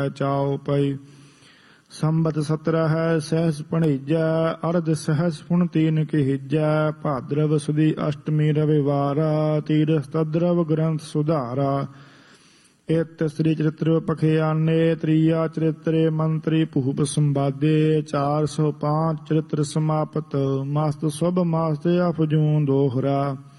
ਚਾਉ ਪਈ। ਸੰਬਤ 17 ਹੈ ਸਹਿਸ ਭਣੇਜੈ, ਅਰਧ ਸਹਿਸ ਪੁਨ ਤੀਨ ਕਹੀਜੈ। ਭਾਦਰਵ ਸੁਦੀ ਅਸ਼ਟਮੀ ਰਵਿਵਾਰਾ, ਤੀਰਥ ਤਦਰਵ ਗ੍ਰੰਥ ਸੁਧਾਰਾ। ਇਤ ਸ੍ਰੀ ਚਰਿਤ੍ਰ ਪਖਿਆਨੇ, ਤ੍ਰੀਆ ਚਰਿਤਰੇ ਮੰਤਰੀ ਭੂਪ ਸੰਵਾਦੇ। 405 ਚਰਿਤ੍ਰ ਸਮਾਪਤ, ਮਸਤ ਸੁਭ ਮਸਤ ਅਫਜੂਨ ਦੋਹਰਾ।